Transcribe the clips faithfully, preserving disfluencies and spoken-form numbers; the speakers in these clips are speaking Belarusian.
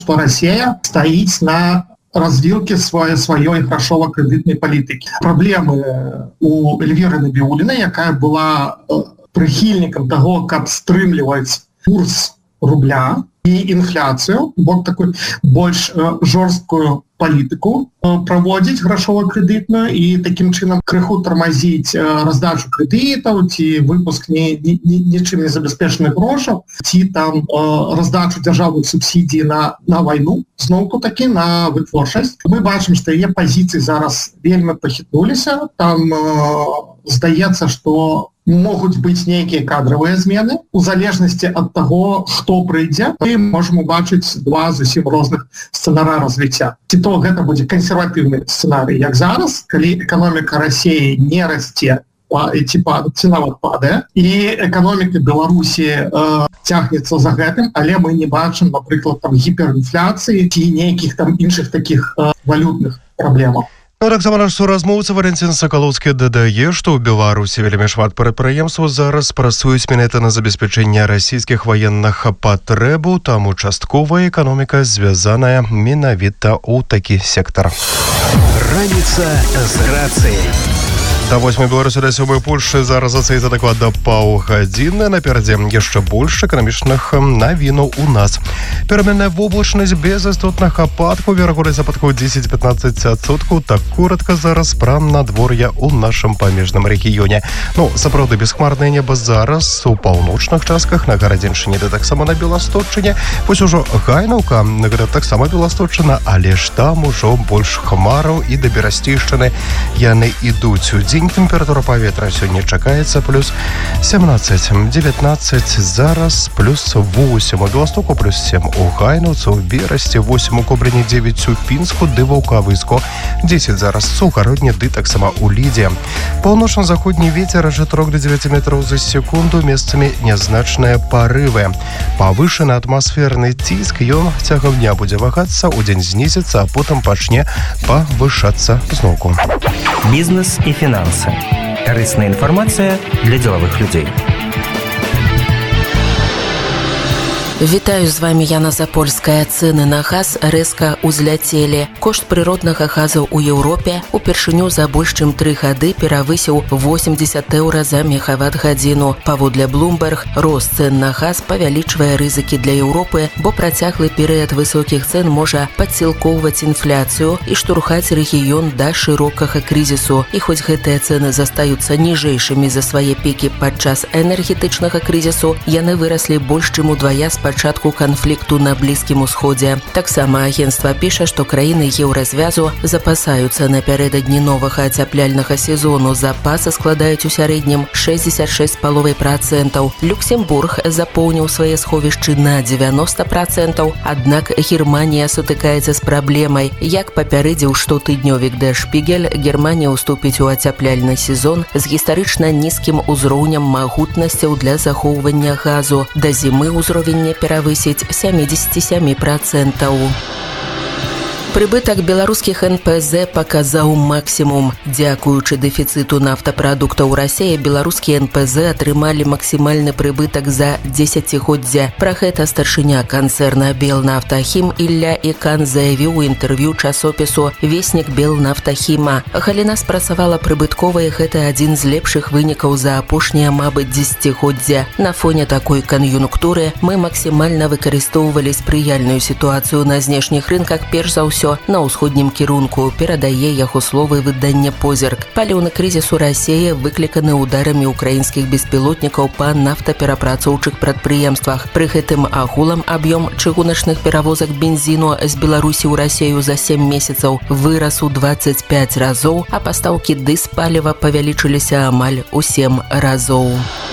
што Расія стаіць на развілкі свае сваёй грашова-крэдытнай палітыкі. Праблемы у Эльвіры Набіулінай, якая была прыхільнікам таго, каб стрымліваць курс рубля і інфляцыю, бок такой больш жорсткую палітыку праводзіць грашова-крэдытную і такім чынам крыху тармазіць раздачу крэдытаў ці выпуск нічым не забяспечаных грошаў, ці там раздачу дзяржаўных субсідій на, на вайну, зноўку такі на вытворчасць. Мы бачым, што яе пазіцыі зараз вельмі пахітнуліся. Там здаецца, што могуць быць нейкія кадравыя змены. У залежнасці ад таго, хто прыйдзе, мы можам убачыць два зусім розных сцэнарыя развіцця. Ці то гэта будзе кансерватыўны сцэнарый, як зараз, калі эканоміка Расіі не расце, ці нават падае, і эканоміка Беларусі э, цягнецца за гэтым, але мы не бачым, напрыклад, там гіперінфляцыі ці нейкіх там іншых такіх э, валютных праблемаў. Ну, таксама наш суразмоўца Валентин Сакалоўскі дадае, што ў Беларусі вельмі шмат прадпрыемстваў зараз працуюць менавіта на забеспячэнне расійскіх ваенных патрэбаў, таму частковая эканоміка звязаная менавіта ў такі сектар. Раніца з рацыяй. Да восьмай Беларусі да сёмай Польшчы зараз зацэецца дакладна паўгадзіны. Наперадзе яшчэ больш эканамічных навінаў у нас. Пераменная воблачнасць без істотных ападкаў, верагоднасць ападкаў дзесяць-пятнаццаць адсоткаў. Так коротка зараз пра надвор'е ў нашым памежным рэгіёне. Ну, сапраўды бесхмарнае неба зараз у паўночных частках, на Гарадзеншчыне, да таксама на Беласточчыне. Вось ужо Гайнаўка, гэта таксама Беласточчына, але ж там ужо больш хмараў і да Берасцейшчыны яны ідуць. Удзень тэмпература паветра сёння чакаецца плюс сямнаццаць-дзевятнаццаць, зараз плюс восем у Беластоку, плюс сем у Гайнаўцы, у Берасці, восем у Кобрыні, дзевяць у Пінску, ды Ваўкавыску, дзесяць зараз у Гародні, ды таксама у Лідзе. Паўночна-заходні вецер аж ад трох да дзевяці метраў за секунду, месцамі нязначныя парывы. Павышаны атмасферны ціск, ён цягам дня будзе вагацца, удзень знізіцца, а потым пачне павышацца зноўку. Бізнес і фінансы. Карысная інфармацыя для дзелавых людзей. Вітаю, з вами Яна Запольская. Цэны на газ рэзка ўзляцелі. Кошт прыроднага газу ў Еўропе упершыню за больш чым тры гады перавысіў восемьдесят еўра за мегаватт-гадзіну. Паводле Bloomberg, рост цэн на газ павялічвае рызыкі для Еўропы, бо працяглы перыяд высокіх цэн можа падсілкоўваць інфляцыю і штурхаць рэгіён да шырокага крызісу. І хоць гэтыя цэны застаюцца ніжэйшымі за свае пікі падчас энергетычнага крызісу, яны выраслі больш чым удвая з пачатку канфлікту на Блізкім Усходзе. Таксама агенцтва піша, што краіны еўразвязу запасаюцца напярэдадні новага ацяпляльнага сезону. Запасы складаюць у сярэднім шэсцьдзесят шэсць і пяць працэнтаў. Люксембург запоўніў свае сховішчы на дзевяноста працэнтаў, аднак Германія сутыкаецца з праблемай. Як папярэдзіў штотыднёвік Der Spiegel, Германія ўступіць у ацяпляльны сезон з гістарычна нізкім узроўнем магутнасцяў для захоўвання газу. Да зімы ўзровень не перавысіць сямдзесят сем працэнтаў. Прыбытак беларускіх эн пэ зэ паказаў максімум. Дзякуючы дэфіцыту нафтапрадуктаў Расіі, беларускія эн пэ зэ атрымалі максімальны прыбытак за дзесяцігоддзя. Пра гэта старшыня канцэрна Белнафтахім Ілля Ікан заявіў у інтэрв'ю часопісу «Веснік Белнафтахіма». Галіна спрацавала прыбытковая, гэта адзін з лепшых вынікаў за апошнія, мабыць, дзесяцігоддзя. На фоне такой кан'юнктуры мы максімальна выкарыстоўвалі спрыяльную сітуацыю на знешніх рынках, перш за ўсё на ўсходнім кірунку, перадае яго словы выданне «Позірк». Паліўны крызіс у Расіі выкліканы ударамі украінскіх беспілотнікаў па нафтаперапрацоўчых прадпрыемствах. Пры гэтым агулам аб'ём чыгуначных перавозак бензіну з Беларусі ў Расію за сем месяцаў вырас у дваццаць пяць разоў, а пастаўкі дызпаліва павялічыліся амаль у сем разоў.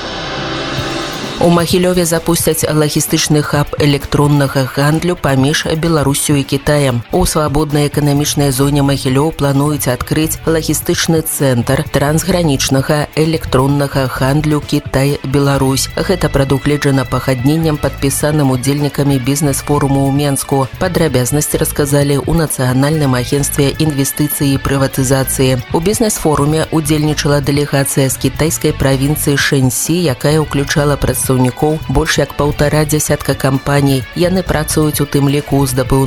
У Магілёве запусцяць лагістычны хаб электроннага гандлю паміж Беларусю і Кітаем. У свабоднай эканамічнай зоне Магілёў плануюць адкрыць лагістычны цэнтр трансгранічнага электроннага гандлю Кітай-Беларусь. Гэта прадугледжана пагадненнем, падпісаным удзельнікамі бізнес-форуму ў Менску. Падрабязнасці расказалі ў Нацыянальным агенцтве інвестыцыі і прыватызацыі. У бізнес-форуме удзельнічала дэлегацыя з кітайскай правінцыі Шэньсі, якая ўключала прадстаўніцтва працаўнікоў, больш як паўтара дзясятка кампаній. Яны працуюць у тым ліку ў здабыўных